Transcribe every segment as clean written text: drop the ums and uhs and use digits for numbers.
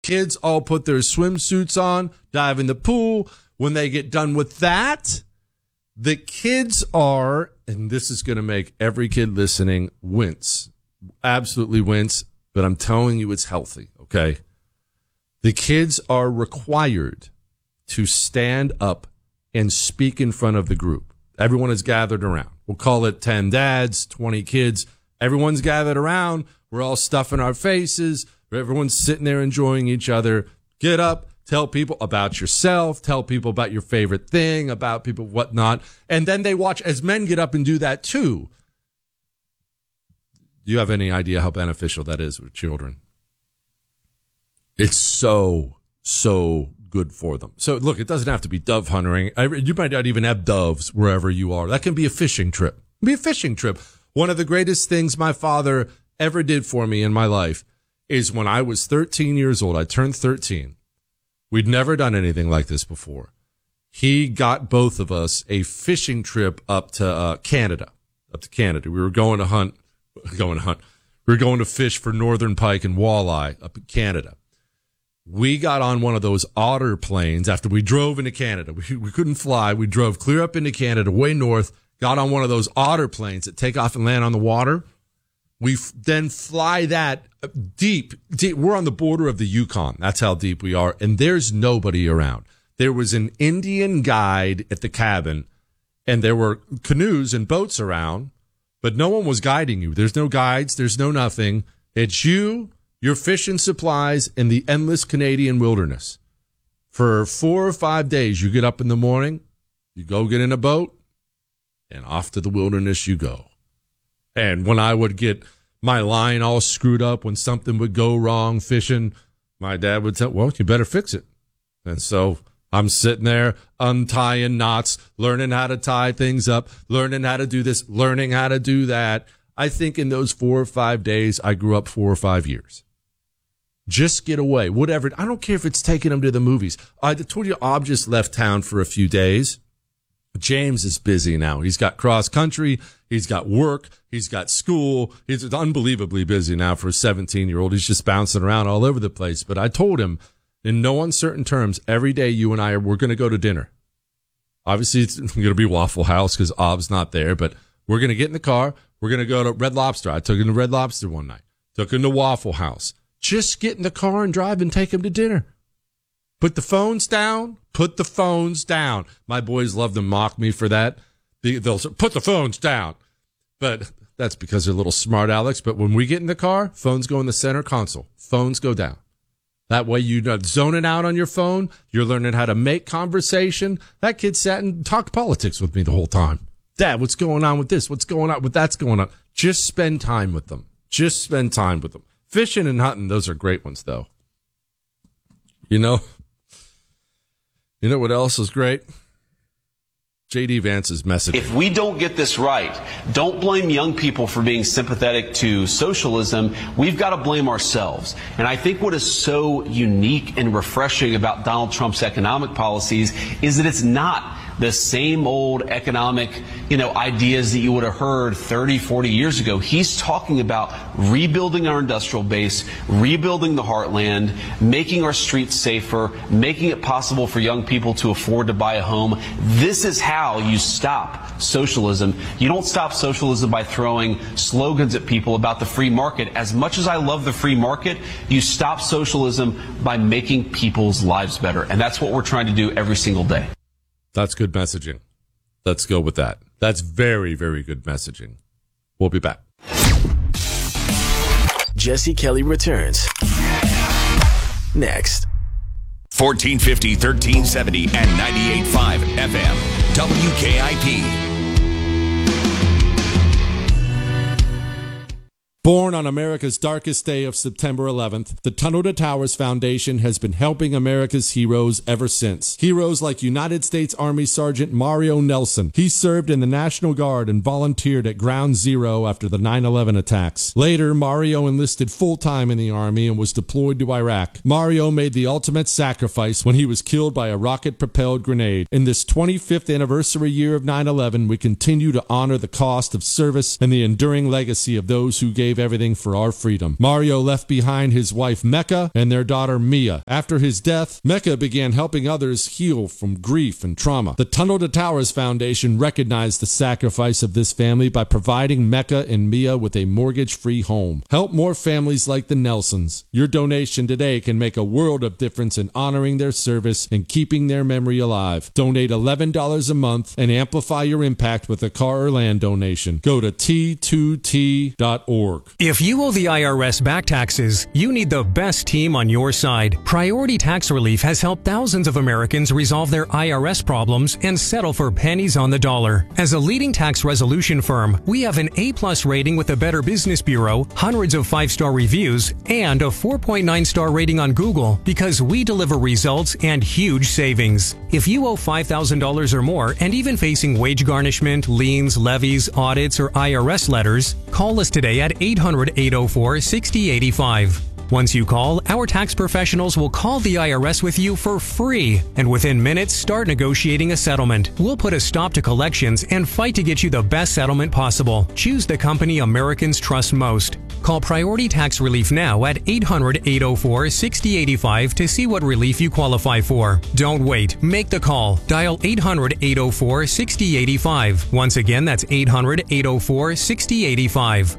Kids all put their swimsuits on, dive in the pool. When they get done with that, the kids are, and this is going to make every kid listening wince, absolutely wince, but I'm telling you it's healthy, okay? The kids are required to stand up and speak in front of the group. Everyone is gathered around. We'll call it 10 dads, 20 kids. Everyone's gathered around. We're all stuffing our faces. Everyone's sitting there enjoying each other. Get up, tell people about yourself, tell people about your favorite thing, about people, whatnot. And then they watch as men get up and do that too. Do you have any idea how beneficial that is with children? It's so good for them. So look, it doesn't have to be dove hunting. You might not even have doves wherever you are. That can be a fishing trip. It can be a fishing trip. One of the greatest things my father ever did for me in my life is when I was 13 years old. I turned 13. We'd never done anything like this before. He got both of us a fishing trip up to Canada. We were going to hunt. We were going to fish for northern pike and walleye up in Canada. We got on one of those otter planes after we drove into Canada. We couldn't fly. We drove clear up into Canada, way north, got on one of those otter planes that take off and land on the water. We then fly that deep. We're on the border of the Yukon. That's how deep we are. And there's nobody around. There was an Indian guide at the cabin, and there were canoes and boats around, but no one was guiding you. There's no guides. There's no nothing. It's you, your fishing supplies, and the endless Canadian wilderness. For 4 or 5 days, you get up in the morning, you go get in a boat, and off to the wilderness you go. And when I would get my line all screwed up, when something would go wrong fishing, my dad would tell, well, you better fix it. And so I'm sitting there untying knots, learning how to tie things up, learning how to do this, learning how to do that. I think in those 4 or 5 days, I grew up 4 or 5 years. Just get away, whatever. I don't care if it's taking them to the movies. I told you, Ob just left town for a few days. James is busy now. He's got cross country. He's got work. He's got school. He's unbelievably busy now for a 17-year-old. He's just bouncing around all over the place. But I told him in no uncertain terms, every day you and we're going to go to dinner. Obviously, it's going to be Waffle House because Ob's not there, but we're going to get in the car. We're going to go to Red Lobster. I took him to Red Lobster one night. Took him to Waffle House. Just get in the car and drive and take him to dinner. Put the phones down. Put the phones down. My boys love to mock me for that. They'll say, put the phones down. But that's because they're little smart Alex. But when we get in the car, phones go in the center console. Phones go down. That way you're not zoning out on your phone. You're learning how to make conversation. That kid sat and talked politics with me the whole time. Dad, what's going on with this? What's going on with that's going on? Just spend time with them. Just spend time with them. Fishing and hunting, those are great ones, though. You know what else is great? J.D. Vance's message. If we don't get this right, don't blame young people for being sympathetic to socialism. We've got to blame ourselves. And I think what is so unique and refreshing about Donald Trump's economic policies is that it's not the same old economic, ideas that you would have heard 30, 40 years ago. He's talking about rebuilding our industrial base, rebuilding the heartland, making our streets safer, making it possible for young people to afford to buy a home. This is how you stop socialism. You don't stop socialism by throwing slogans at people about the free market. As much as I love the free market, you stop socialism by making people's lives better. And that's what we're trying to do every single day. That's good messaging. Let's go with that. That's very, very good messaging. We'll be back. Jesse Kelly returns next. 1450, 1370, and 98.5 FM. WKIP. Born on America's darkest day of September 11th, the Tunnel to Towers Foundation has been helping America's heroes ever since. Heroes like United States Army Sergeant Mario Nelson. He served in the National Guard and volunteered at Ground Zero after the 9/11 attacks. Later, Mario enlisted full-time in the Army and was deployed to Iraq. Mario made the ultimate sacrifice when he was killed by a rocket-propelled grenade. In this 25th anniversary year of 9/11, we continue to honor the cost of service and the enduring legacy of those who gave gave everything for our freedom. Mario left behind his wife Mecca and their daughter Mia. After his death, Mecca began helping others heal from grief and trauma. The Tunnel to Towers Foundation recognized the sacrifice of this family by providing Mecca and Mia with a mortgage-free home. Help more families like the Nelsons. Your donation today can make a world of difference in honoring their service and keeping their memory alive. Donate $11 a month and amplify your impact with a car or land donation. Go to T2T.org. If you owe the IRS back taxes, you need the best team on your side. Priority Tax Relief has helped thousands of Americans resolve their IRS problems and settle for pennies on the dollar. As a leading tax resolution firm, we have an A+ rating with the Better Business Bureau, hundreds of 5-star reviews, and a 4.9-star rating on Google because we deliver results and huge savings. If you owe $5,000 or more and even facing wage garnishment, liens, levies, audits, or IRS letters, call us today at 800-804-6085. Once you call, our tax professionals will call the IRS with you for free, and within minutes start negotiating a settlement. We'll put a stop to collections and fight to get you the best settlement possible. Choose the company Americans trust most. Call Priority Tax Relief now at 800-804-6085 to see what relief you qualify for. Don't wait. Make the call. Dial 800-804-6085. Once again, that's 800-804-6085.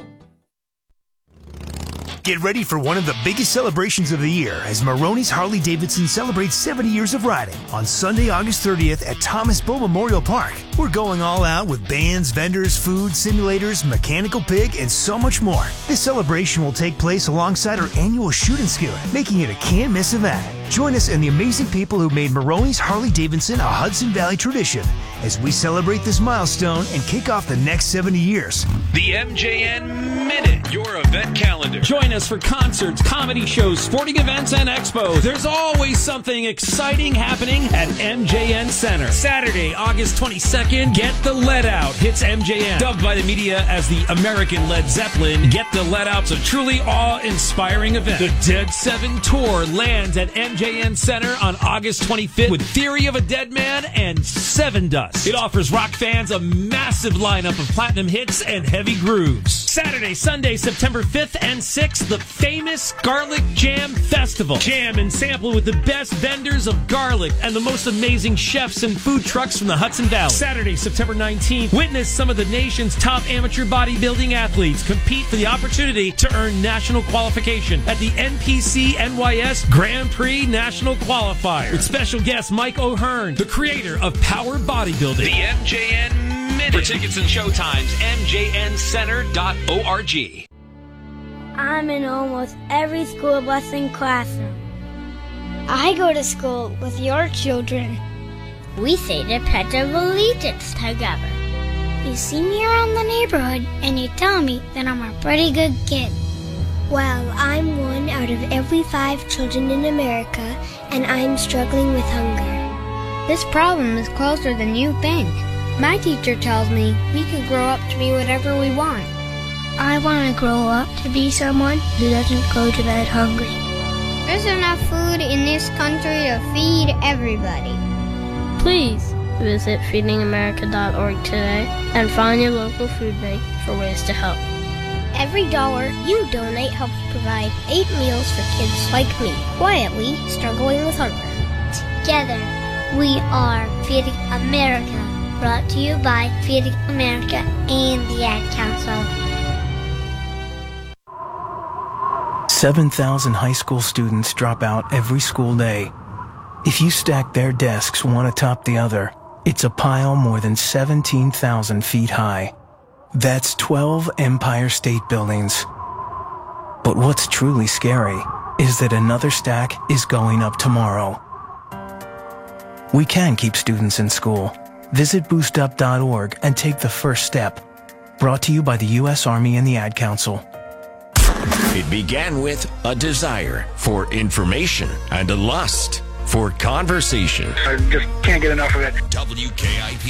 Get ready for one of the biggest celebrations of the year as Maroney's Harley-Davidson celebrates 70 years of riding on Sunday, August 30th at Thomas Bull Memorial Park. We're going all out with bands, vendors, food, simulators, mechanical pig, and so much more. This celebration will take place alongside our annual shoot and scoot, making it a can't-miss event. Join us and the amazing people who made Maroney's Harley-Davidson a Hudson Valley tradition as we celebrate this milestone and kick off the next 70 years. The MJN Minute, your event calendar. Join us for concerts, comedy shows, sporting events, and expos. There's always something exciting happening at MJN Center. Saturday, August 22nd, Get the Let Out hits MJN. Dubbed by the media as the American Led Zeppelin, Get the Let Out's a truly awe-inspiring event. The Dead 7 Tour lands at MJN Center on August 25th with Theory of a Dead Man and Seven Dust. It offers rock fans a massive lineup of platinum hits and heavy grooves. Saturday, Sunday, September 5th and 6th, the famous Garlic Jam Festival. Jam and sample with the best vendors of garlic and the most amazing chefs and food trucks from the Hudson Valley. Saturday, September 19th, witness some of the nation's top amateur bodybuilding athletes compete for the opportunity to earn national qualification at the NPC NYS Grand Prix National Qualifier with special guest Mike O'Hearn, the creator of Power Bodybuilding. The MJN Minute. For tickets and showtimes, mjncenter.org. I'm in almost every school bus and classroom. I go to school with your children. We say the Pledge of Allegiance together. You see me around the neighborhood and you tell me that I'm a pretty good kid. Well, I'm one out of every 5 children in America, and I'm struggling with hunger. This problem is closer than you think. My teacher tells me we can grow up to be whatever we want. I want to grow up to be someone who doesn't go to bed hungry. There's enough food in this country to feed everybody. Please visit feedingamerica.org today and find your local food bank for ways to help. Every dollar you donate helps provide 8 meals for kids like me, quietly struggling with hunger. Together, we are Feeding America, brought to you by Feeding America and the Ad Council. 7,000 high school students drop out every school day. If you stack their desks one atop the other, it's a pile more than 17,000 feet high. That's 12 Empire State Buildings. But what's truly scary is that another stack is going up tomorrow. We can keep students in school. Visit boostup.org and take the first step. Brought to you by the U.S. Army and the Ad Council. It began with a desire for information and a lust for conversation. I just can't get enough of it. WKIP.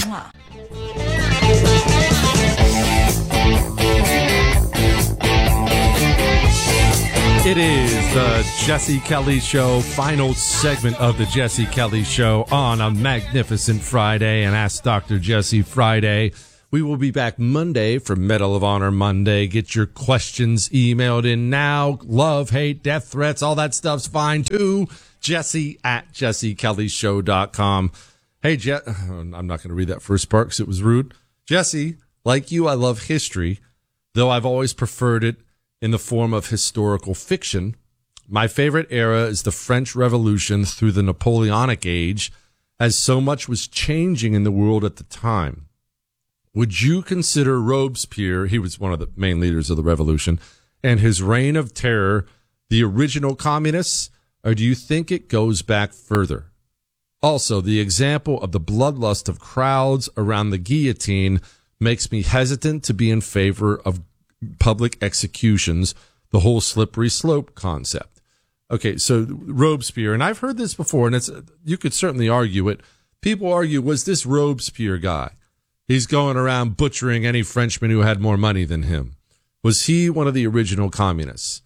It is the Jesse Kelly Show, final segment of the Jesse Kelly Show on a magnificent Friday, and Ask Dr. Jesse Friday. We will be back Monday for Medal of Honor Monday. Get your questions emailed in now. Love, hate, death threats, all that stuff's fine too. Jesse at jessekellyshow.com. Hey, I'm not going to read that first part because it was rude. Jesse, like you, I love history, though I've always preferred it in the form of historical fiction. My favorite era is the French Revolution through the Napoleonic Age, as so much was changing in the world at the time. Would you consider Robespierre, he was one of the main leaders of the revolution, and his reign of terror the original communists, or do you think it goes back further? Also, the example of the bloodlust of crowds around the guillotine makes me hesitant to be in favor of public executions, the whole slippery slope concept. Okay, so Robespierre, and I've heard this before, and you could certainly argue it. People argue, was this Robespierre guy? He's going around butchering any Frenchman who had more money than him. Was he one of the original communists?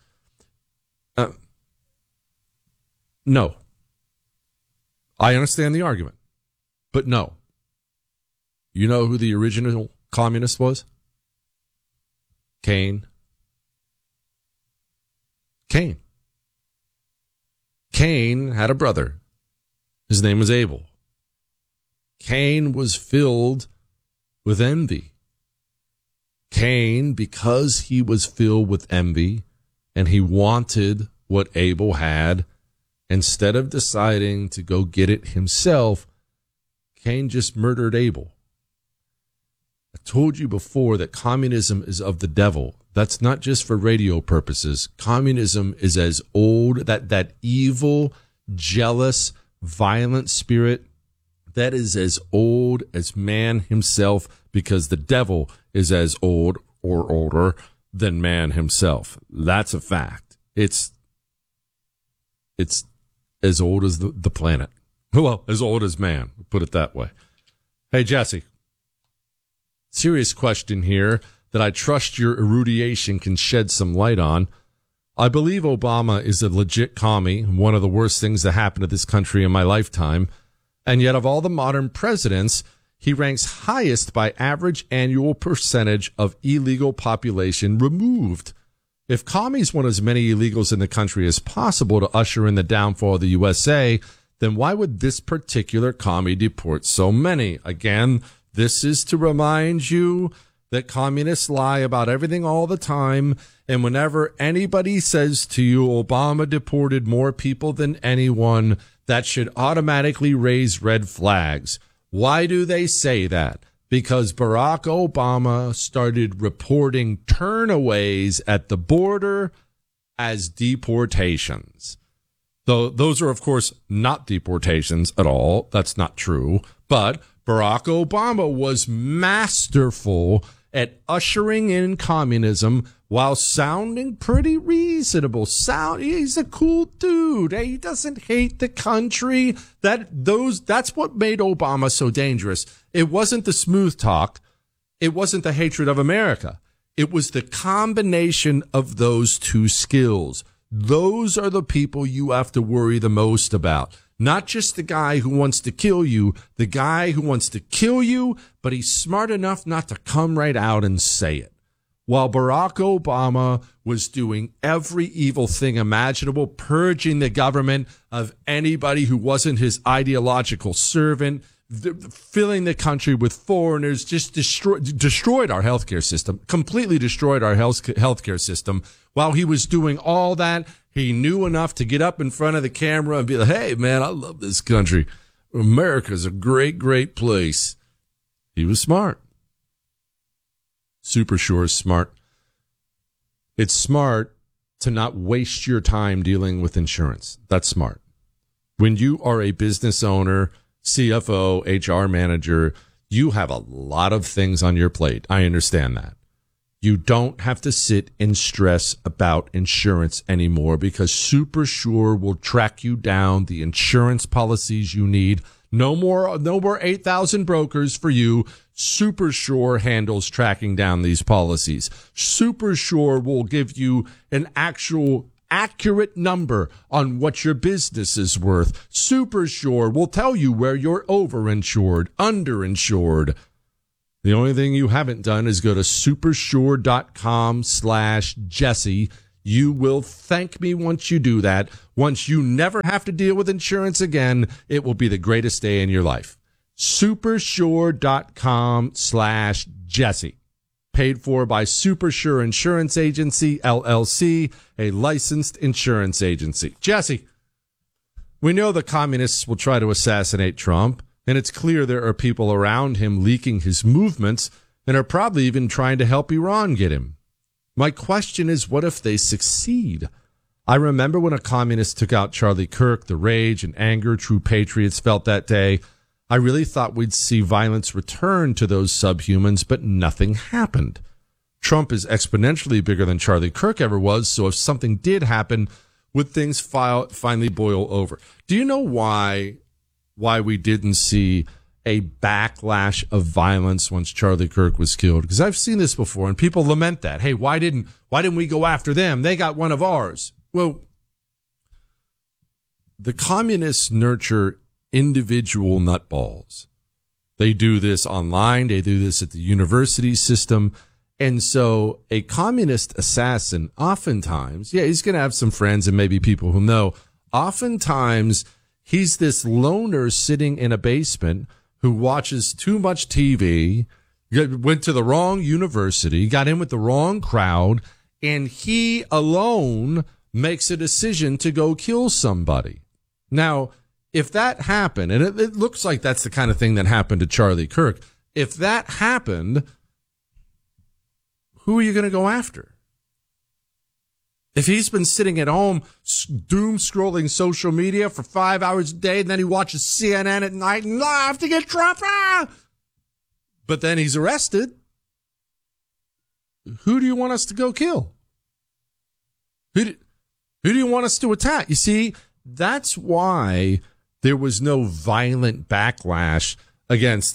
No. I understand the argument, but no. You know who the original communist was? Cain. Cain had a brother. His name was Abel. Cain was filled with envy. Cain, because he was filled with envy and he wanted what Abel had, instead of deciding to go get it himself, Cain just murdered Abel. I told you before that communism is of the devil. That's not just for radio purposes. Communism is as old, that evil, jealous, violent spirit, that is as old as man himself, because the devil is as old or older than man himself. That's a fact. It's as old as the planet. Well, as old as man, put it that way. Hey, Jesse, serious question here that I trust your erudition can shed some light on. I believe Obama is a legit commie, one of the worst things that happened to this country in my lifetime. And yet of all the modern presidents, he ranks highest by average annual percentage of illegal population removed. If commies want as many illegals in the country as possible to usher in the downfall of the USA, then why would this particular commie deport so many? Again, this is to remind you that communists lie about everything all the time. And whenever anybody says to you, Obama deported more people than anyone, that should automatically raise red flags. Why do they say that? Because Barack Obama started reporting turnaways at the border as deportations. Though those are, of course, not deportations at all. That's not true. But Barack Obama was masterful at ushering in communism while sounding pretty reasonable. He's a cool dude. He doesn't hate the country. That's what made Obama so dangerous. It wasn't the smooth talk. It wasn't the hatred of America. It was the combination of those two skills. Those are the people you have to worry the most about. Not just the guy who wants to kill you, the guy who wants to kill you, but he's smart enough not to come right out and say it. While Barack Obama was doing every evil thing imaginable, purging the government of anybody who wasn't his ideological servant, filling the country with foreigners, just destroyed our healthcare system, completely destroyed our healthcare system. While he was doing all that, he knew enough to get up in front of the camera and be like, hey, man, I love this country. America's a great, great place. He was smart. Super sure is smart. It's smart to not waste your time dealing with insurance. That's smart. When you are a business owner, CFO, HR manager, you have a lot of things on your plate. I understand that. You don't have to sit and stress about insurance anymore because Super Sure will track you down the insurance policies you need. No more 8,000 brokers for you. Super Sure handles tracking down these policies. Super Sure will give you an actual accurate number on what your business is worth. Super Sure will tell you where you're overinsured, underinsured. The only thing you haven't done is go to supersure.com/Jesse. You will thank me once you do that. Once you never have to deal with insurance again, it will be the greatest day in your life. Supersure.com/Jesse. Paid for by Supersure Insurance Agency, LLC, a licensed insurance agency. Jesse, we know the communists will try to assassinate Trump, and it's clear there are people around him leaking his movements and are probably even trying to help Iran get him. My question is, what if they succeed? I remember when a communist took out Charlie Kirk, the rage and anger true patriots felt that day. I really thought we'd see violence return to those subhumans, but nothing happened. Trump is exponentially bigger than Charlie Kirk ever was, so if something did happen, would things finally boil over? Do you know why we didn't see a backlash of violence once Charlie Kirk was killed? Because I've seen this before, and people lament that. Hey, why didn't we go after them? They got one of ours. Well, the communists nurture individual nutballs. They do this online. They do this at the university system. And so a communist assassin, oftentimes, he's going to have some friends and maybe people who know. Oftentimes, he's this loner sitting in a basement who watches too much TV, went to the wrong university, got in with the wrong crowd, and he alone makes a decision to go kill somebody. Now, if that happened, and it looks like that's the kind of thing that happened to Charlie Kirk, if that happened, who are you going to go after? If he's been sitting at home doom scrolling social media for 5 hours a day, and then he watches CNN at night and I have to get Trump, but then he's arrested, who do you want us to go kill? Who do you want us to attack? You see, that's why there was no violent backlash against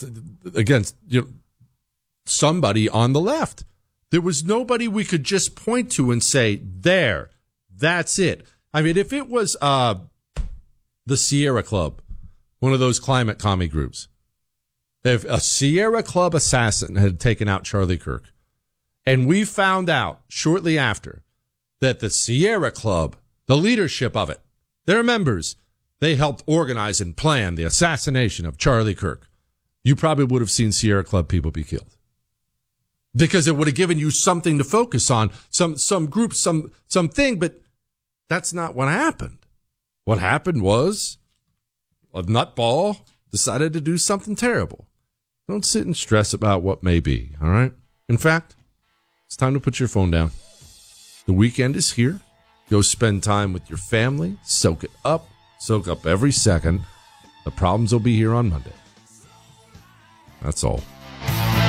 somebody on the left. There was nobody we could just point to and say, there, that's it. I mean, if it was the Sierra Club, one of those climate commie groups, if a Sierra Club assassin had taken out Charlie Kirk, and we found out shortly after that the Sierra Club, the leadership of it, their members, they helped organize and plan the assassination of Charlie Kirk, you probably would have seen Sierra Club people be killed. Because it would have given you something to focus on, some group, something, but that's not what happened. What happened was a nutball decided to do something terrible. Don't sit and stress about what may be, all right? In fact, it's time to put your phone down. The weekend is here. Go spend time with your family. Soak it up. Soak up every second. The problems will be here on Monday. That's all.